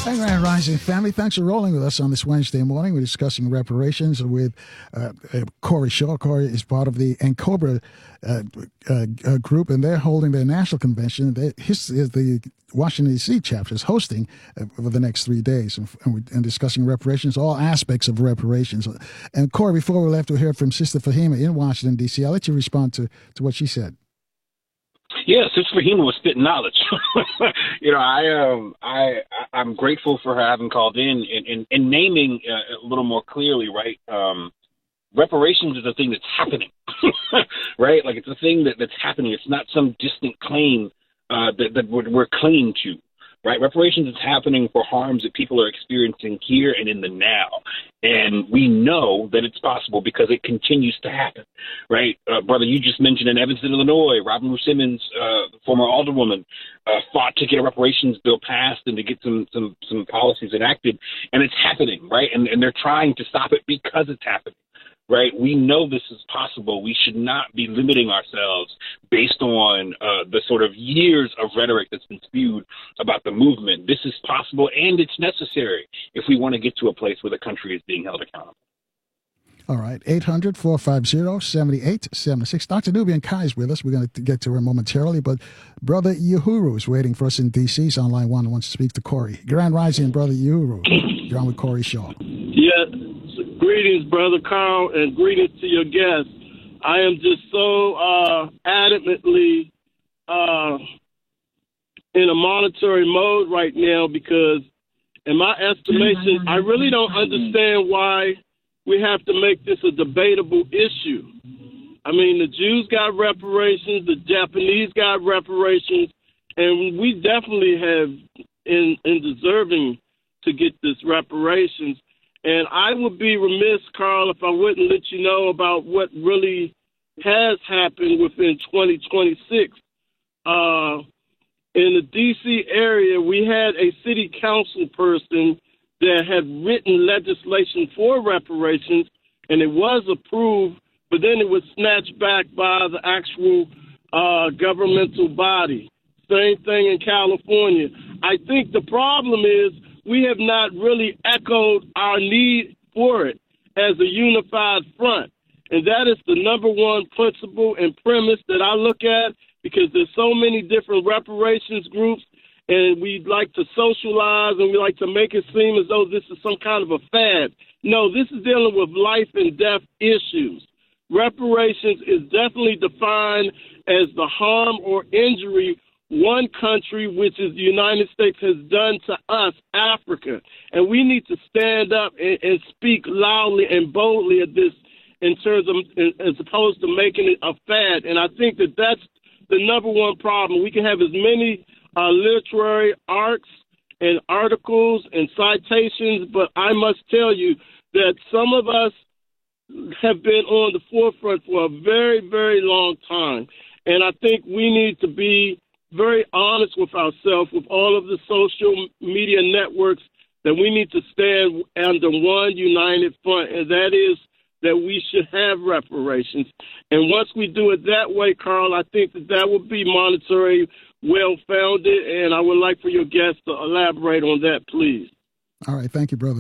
Hey, Grand Rising family. Thanks for rolling with us on this Wednesday morning. We're discussing reparations with Corey Shaw. Corey is part of the NCOBRA group, and they're holding their national convention. The Washington, D.C. chapter is hosting for the next 3 days and discussing reparations, all aspects of reparations. And Corey, before we left, we heard from Sister Fahima in Washington, D.C. I'll let you respond to what she said. Yeah, Sister Fahima was spitting knowledge. I'm grateful for her having called in and naming a little more clearly, right? Reparations is a thing that's happening, right? Like, it's a thing that's happening. It's not some distant claim that we're clinging to, right? Reparations is happening for harms that people are experiencing here and in the now. And we know that it's possible because it continues to happen, right? Brother, you just mentioned in Evanston, Illinois, Robin Rue Simmons, former alderwoman, fought to get a reparations bill passed and to get some policies enacted. And it's happening, right? And they're trying to stop it because it's happening. Right, we know this is possible. We should not be limiting ourselves based on the sort of years of rhetoric that's been spewed about the movement. This is possible, and it's necessary if we want to get to a place where the country is being held accountable. All right, 800-450-7876. Dr. Nubian Kai is with us. We're going to get to her momentarily, but Brother Uhuru is waiting for us in D.C. He's on line one and wants to speak to Corey. Grand Rising, Brother Uhuru. You're on with Corey Shaw. Yeah. Greetings, Brother Carl, and greetings to your guests. I am just so adamantly in a monetary mode right now because, in my estimation, I really don't understand why we have to make this a debatable issue. I mean, the Jews got reparations, the Japanese got reparations, and we definitely have in deserving to get this reparations. And I would be remiss, Carl, if I wouldn't let you know about what really has happened within 2026. In the D.C. area, we had a city council person that had written legislation for reparations, and it was approved, but then it was snatched back by the actual governmental body. Same thing in California. I think the problem is we have not really echoed our need for it as a unified front. And that is the number one principle and premise that I look at, because there's so many different reparations groups, and we like to socialize and we like to make it seem as though this is some kind of a fad. No, this is dealing with life and death issues. Reparations is definitely defined as the harm or injury one country, which is the United States, has done to us, Africa. And we need to stand up and speak loudly and boldly at this in terms of, as opposed to making it a fad. And I think that that's the number one problem. We can have as many literary arcs and articles and citations, but I must tell you that some of us have been on the forefront for a very, very long time. And I think we need to be very honest with ourselves, with all of the social media networks, that we need to stand under one united front, and that is that we should have reparations. And once we do it that way, Carl, I think that would be monetary well-founded, and I would like for your guests to elaborate on that, please. All right. Thank you, Brother.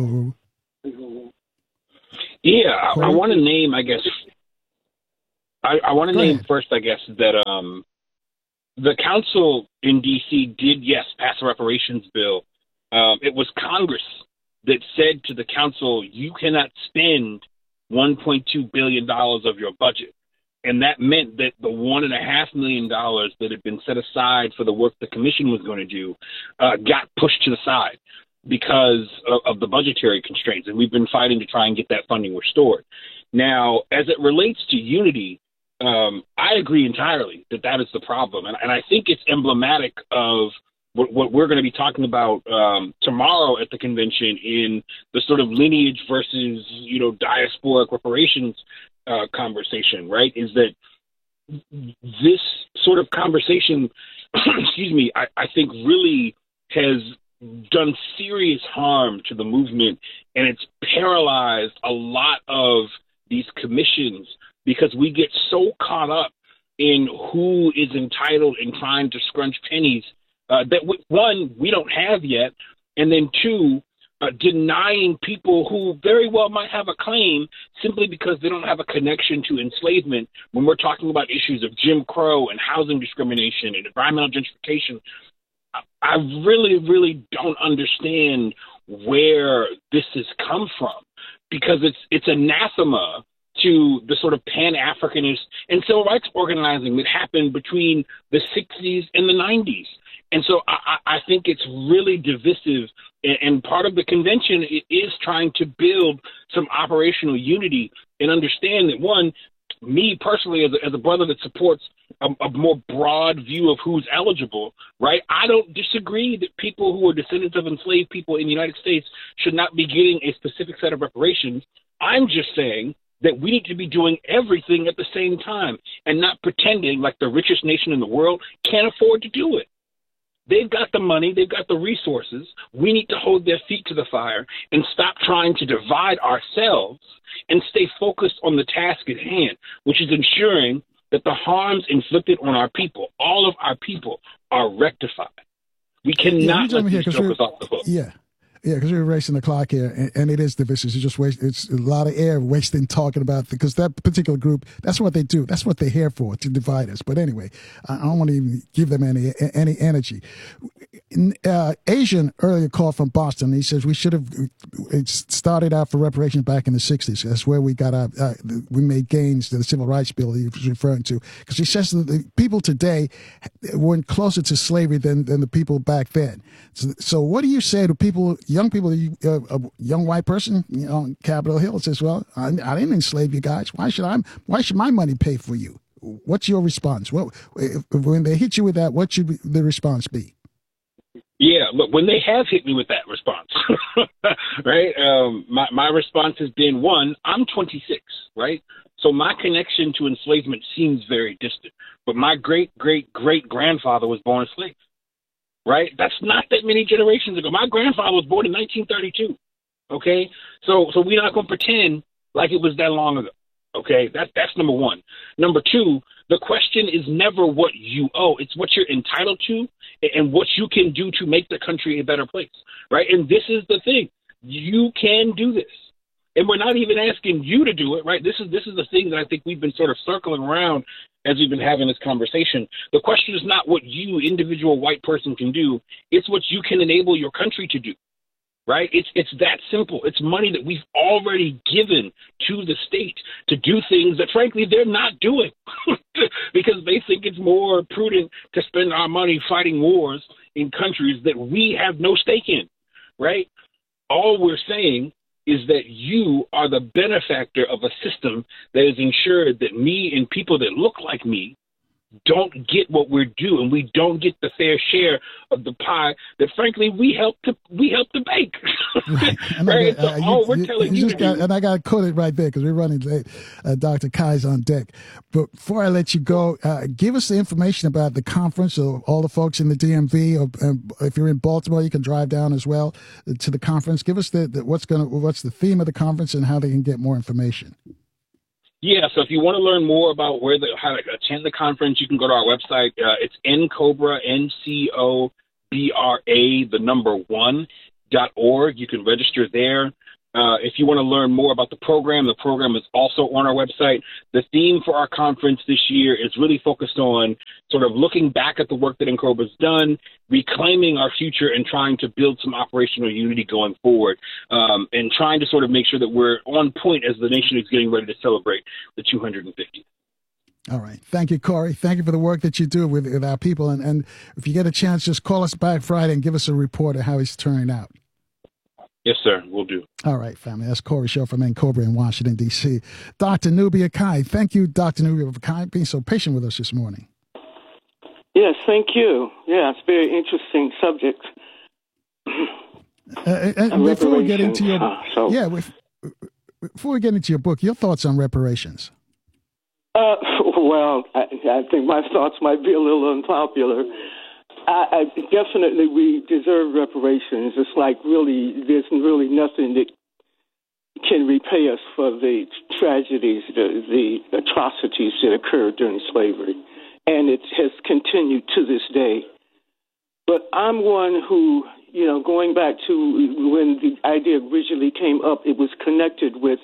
Yeah, I want to name, I guess, I want to name first, I guess, that the council in D.C. did, yes, pass a reparations bill. It was Congress that said to the council, you cannot spend $1.2 billion of your budget. And that meant that the $1.5 million that had been set aside for the work the commission was going to do got pushed to the side because of the budgetary constraints. And we've been fighting to try and get that funding restored. Now, as it relates to unity, I agree entirely that is the problem. And I think it's emblematic of what we're going to be talking about tomorrow at the convention in the sort of lineage versus, diasporic reparations conversation, right? Is that this sort of conversation, I think really has done serious harm to the movement, and it's paralyzed a lot of these commissions because we get so caught up in who is entitled and trying to scrunch pennies that, one, we don't have yet, and then two, denying people who very well might have a claim simply because they don't have a connection to enslavement when we're talking about issues of Jim Crow and housing discrimination and environmental gentrification. I really, really don't understand where this has come from, because it's anathema to the sort of Pan-Africanist and civil rights organizing that happened between the 60s and the 90s. And so I think it's really divisive, and part of the convention is trying to build some operational unity and understand that, one, me personally as a brother that supports a more broad view of who's eligible, right? I don't disagree that people who are descendants of enslaved people in the United States should not be getting a specific set of reparations. I'm just saying that we need to be doing everything at the same time and not pretending like the richest nation in the world can't afford to do it. They've got the money. They've got the resources. We need to hold their feet to the fire and stop trying to divide ourselves and stay focused on the task at hand, which is ensuring that the harms inflicted on our people, all of our people, are rectified. We cannot let these jokers off the hook. Yeah. Yeah, because we're racing the clock here, and it is divisive. It's a lot of air wasting talking about, because that particular group, that's what they do. That's what they're here for, to divide us. But anyway, I don't want to even give them any energy. Asian earlier called from Boston. He says we should have started out for reparations back in the 60s. That's where we got we made gains to the civil rights bill he was referring to. Because he says that the people today went closer to slavery than the people back then. So what do you say to people, young people, a young white person, on Capitol Hill says, well, I didn't enslave you guys. Why should my money pay for you? What's your response? When they hit you with that, what should the response be? Yeah, look, when they have hit me with that response, right, my response has been, one, I'm 26, right? So my connection to enslavement seems very distant. But my great-great-great-grandfather was born a slave, right? That's not that many generations ago. My grandfather was born in 1932, okay? So we're not going to pretend like it was that long ago, okay? That's number one. Number two, the question is never what you owe. It's what you're entitled to and what you can do to make the country a better place, right? And this is the thing. You can do this. And we're not even asking you to do it, right? This is the thing that I think we've been sort of circling around as we've been having this conversation. The question is not what you, individual white person, can do. It's what you can enable your country to do, right? It's that simple. It's money that we've already given to the state to do things that, frankly, they're not doing because they think it's more prudent to spend our money fighting wars in countries that we have no stake in, right? All we're saying is that you are the benefactor of a system that has ensured that me and people that look like me don't get what we're due, and we don't get the fair share of the pie that, frankly, we help to bake. Right. Right? So all we're telling you to do. And I got to quote it right there because we're running late. Dr. Kai's on deck. But before I let you go, give us the information about the conference, or all the folks in the DMV, or if you're in Baltimore, you can drive down as well to the conference. Give us what's the theme of the conference and how they can get more information. Yeah, so if you want to learn more about how to attend the conference, you can go to our website. It's NCOBRA, NCOBRA1.org. You can register there. If you want to learn more about the program is also on our website. The theme for our conference this year is really focused on sort of looking back at the work that NCOBRA's done, reclaiming our future, and trying to build some operational unity going forward, and trying to sort of make sure that we're on point as the nation is getting ready to celebrate the 250th. All right. Thank you, Corey. Thank you for the work that you do with our people. And if you get a chance, just call us back Friday and give us a report of how it's turning out. Yes, sir. We'll do. All right, family. That's Corey Shaw from NCOBRA in Washington, D.C. Dr. Nubia Kai. Thank you, Dr. Nubia Kai, being so patient with us this morning. Yes, thank you. Yeah, it's a very interesting subject. And before we get into your before we get into your book, your thoughts on reparations? Well, I think my thoughts might be a little unpopular. I definitely, we deserve reparations. It's like there's really nothing that can repay us for the tragedies, the atrocities that occurred during slavery. And it has continued to this day. But I'm one who going back to when the idea originally came up, it was connected with,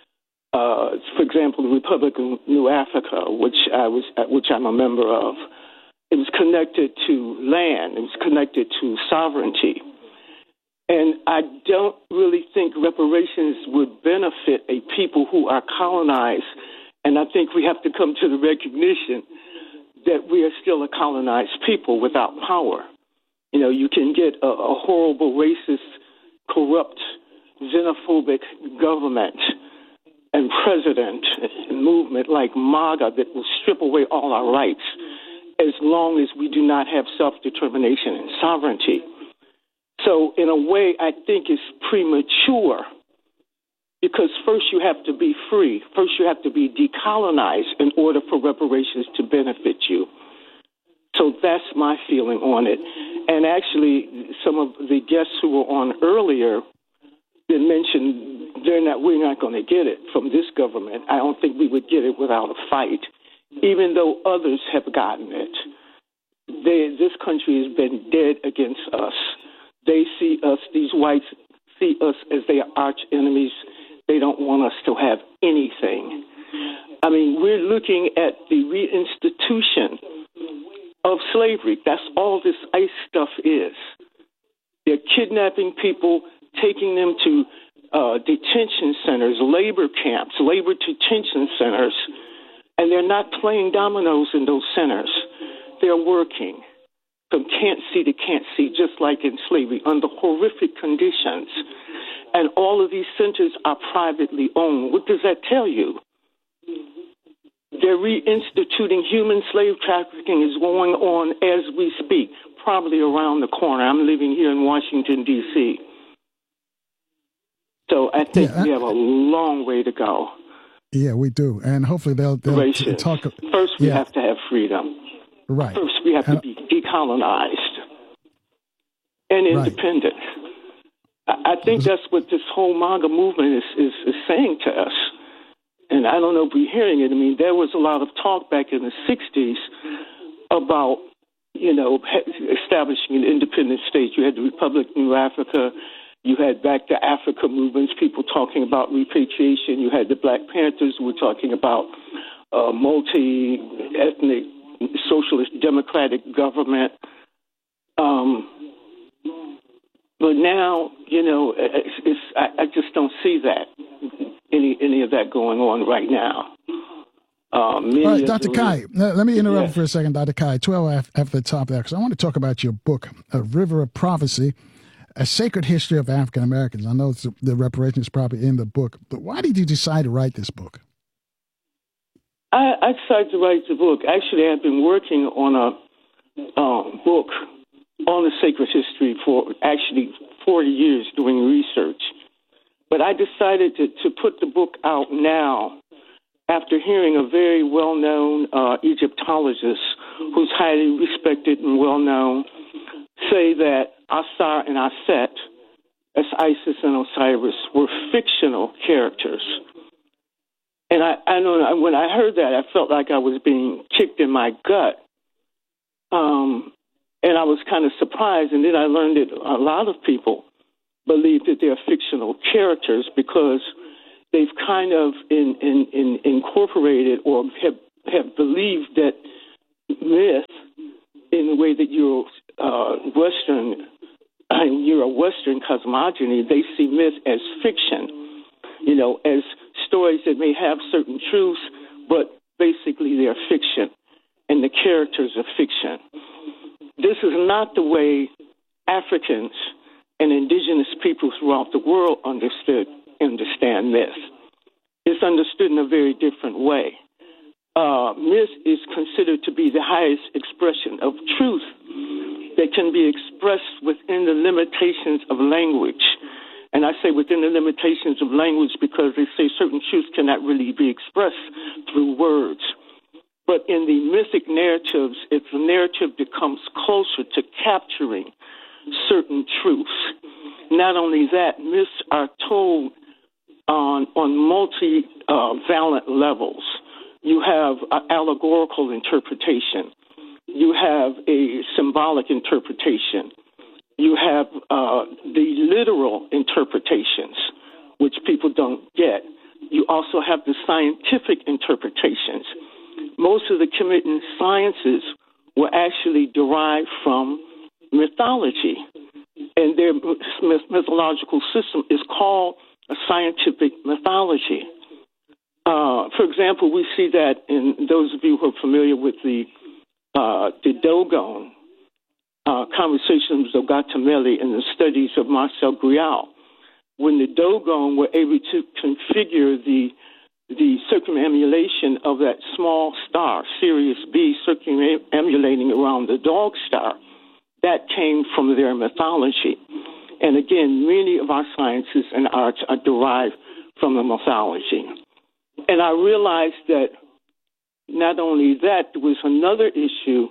for example, the Republic of New Africa, which I'm a member of. It was connected to land. It was connected to sovereignty. And I don't really think reparations would benefit a people who are colonized. And I think we have to come to the recognition that we are still a colonized people without power. You can get a horrible, racist, corrupt, xenophobic government and president and movement like MAGA that will strip away all our rights as long as we do not have self-determination and sovereignty. So in a way, I think it's premature because first you have to be free. First you have to be decolonized in order for reparations to benefit you. So that's my feeling on it. And actually, some of the guests who were on earlier did mention we're not going to get it from this government. I don't think we would get it without a fight, even though others have gotten it. This country has been dead against us. They see us, these whites see us as their arch enemies. They don't want us to have anything. I mean, we're looking at the reinstitution of slavery. That's all this ICE stuff is. They're kidnapping people, taking them to detention centers, labor camps, labor detention centers, and they're not playing dominoes in those centers. They're working from can't see to can't see, just like in slavery, under horrific conditions. And all of these centers are privately owned. What does that tell you? They're reinstituting human slave trafficking is going on as we speak, probably around the corner. I'm living here in Washington, D.C. So I think we have a long way to go. Yeah, we do. And hopefully they'll talk. First, we have to have freedom. Right. First, we have to be decolonized and independent. Right. I think that's what this whole MAGA movement is saying to us. And I don't know if we're hearing it. I mean, there was a lot of talk back in the 60s about, establishing an independent state. You had the Republic of New Africa. You had Back to Africa movements, people talking about repatriation. You had the Black Panthers who were talking about multi-ethnic socialist democratic government. But now, I just don't see that, any of that going on right now. All right, Dr. Kai, let me interrupt for a second, Dr. Kai, 12 after the top there, because I want to talk about your book, A River of Prophecy, A Sacred History of African Americans. I know the reparations is probably in the book, but why did you decide to write this book? I decided to write the book. Actually, I've been working on a book on the sacred history for actually 40 years doing research. But I decided to put the book out now after hearing a very well-known Egyptologist who's highly respected and well-known say that Asar and Aset, as Isis and Osiris, were fictional characters. And I know when I heard that, I felt like I was being kicked in my gut. And I was kind of surprised. And then I learned that a lot of people believe that they're fictional characters because they've kind of incorporated or have believed that myth, in the way that you're a Western cosmogony, they see myth as fiction, as stories that may have certain truths, but basically they're fiction, and the characters are fiction. This is not the way Africans and indigenous people throughout the world understand myth. It's understood in a very different way. Myth is considered to be the highest expression of truth that can be expressed within the limitations of language. And I say within the limitations of language because they say certain truths cannot really be expressed through words. But in the mythic narratives, it's a narrative that comes closer to capturing certain truths. Not only that, myths are told on multi-valent levels. You have an allegorical interpretation. You have a symbolic interpretation. You have the literal interpretations, which people don't get. You also have the scientific interpretations. Most of the Kemetic sciences were actually derived from mythology, and their mythological system is called a scientific mythology. For example, we see that in those of you who are familiar with the Dogon conversations of Gatameli and the studies of Marcel Grial. When the Dogon were able to configure the circumambulation of that small star, Sirius B, circumambulating around the dog star, that came from their mythology. And again, many of our sciences and arts are derived from the mythology. And I realized that not only that, there was another issue,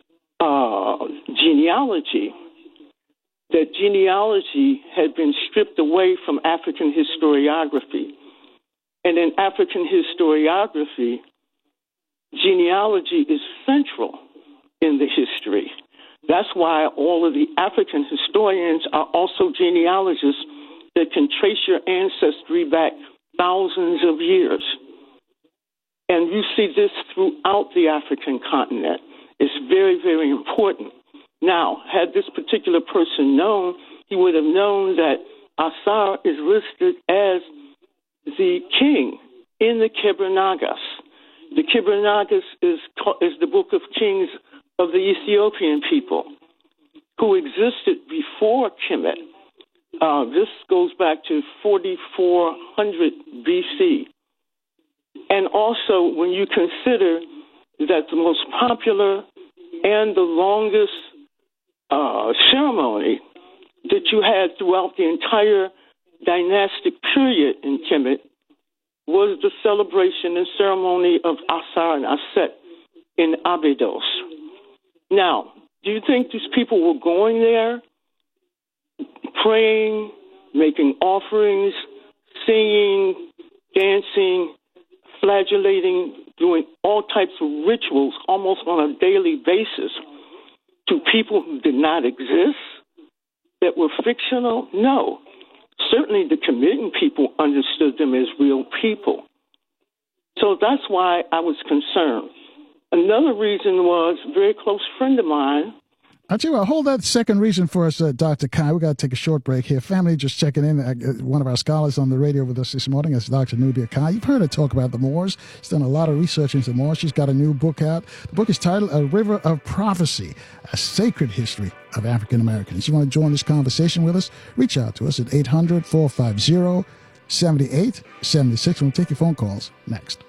genealogy. That genealogy had been stripped away from African historiography. And in African historiography, genealogy is central in the history. That's why all of the African historians are also genealogists that can trace your ancestry back thousands of years. And you see this throughout the African continent. It's very, very important. Now, had this particular person known, he would have known that Asar is listed as the king in the Kebra Nagas. The Kebra Nagas is the book of kings of the Ethiopian people who existed before Kemet. This goes back to 4400 BC. And also, when you consider that the most popular and the longest ceremony that you had throughout the entire dynastic period in Kemet was the celebration and ceremony of Asar and Aset in Abydos. Now, do you think these people were going there, praying, making offerings, singing, dancing, flagellating, doing all types of rituals almost on a daily basis to people who did not exist, that were fictional? No. Certainly the Kemetic people understood them as real people. So that's why I was concerned. Another reason was a very close friend of mine. I'll tell you what, hold that second reason for us, Dr. Kai. We've got to take a short break here. Family just checking in. One of our scholars on the radio with us this morning is Dr. Nubia Kai. You've heard her talk about the Moors. She's done a lot of research into the Moors. She's got a new book out. The book is titled A River of Prophecy, A Sacred History of African Americans. You want to join this conversation with us? Reach out to us at 800-450-7876. We'll take your phone calls next.